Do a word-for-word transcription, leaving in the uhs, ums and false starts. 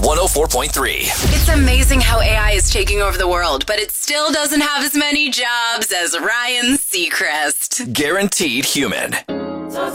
one oh four point three. It's amazing how A I is taking over the world, but it still doesn't have as many jobs as Ryan Seacrest. Guaranteed human.